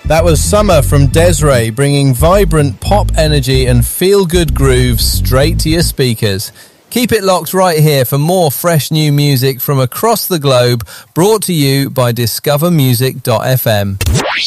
That was Summer from Des'ree, bringing vibrant pop energy and feel-good grooves straight to your speakers. Keep it locked right here for more fresh new music from across the globe, brought to you by discovermusic.fm.